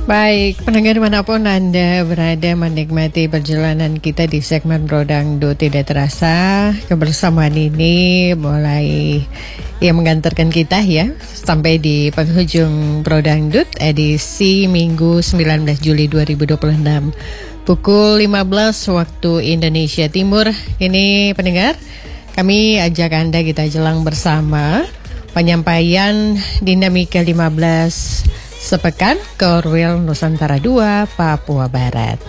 Baik, pendengar manapun Anda berada menikmati perjalanan kita di segmen Brodangdut Tidak Terasa. Kebersamaan ini mulai mengantarkan kita sampai di penghujung Brodangdut edisi Minggu 19 Juli 2026. Pukul 15 waktu Indonesia Timur. Ini pendengar, kami ajak Anda kita jelang bersama penyampaian Dinamika 15 Sepekan Korwil Nusantara II, Papua Barat.